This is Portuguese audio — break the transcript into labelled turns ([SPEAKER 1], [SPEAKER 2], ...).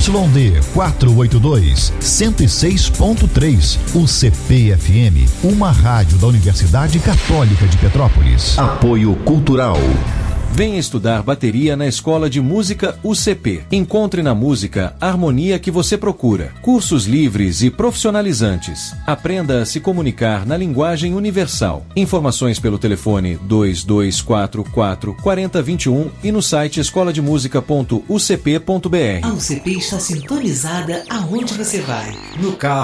[SPEAKER 1] ZYD 482, 106.3. UCP-FM, uma rádio da Universidade Católica de Petrópolis. Apoio Cultural.
[SPEAKER 2] Venha estudar bateria na Escola de Música UCP. Encontre na música a harmonia que você procura. Cursos livres e profissionalizantes. Aprenda a se comunicar na linguagem universal. Informações pelo telefone 2244 4021 e no site escolademusica.ucp.br.
[SPEAKER 3] A UCP está sintonizada aonde você vai. No carro,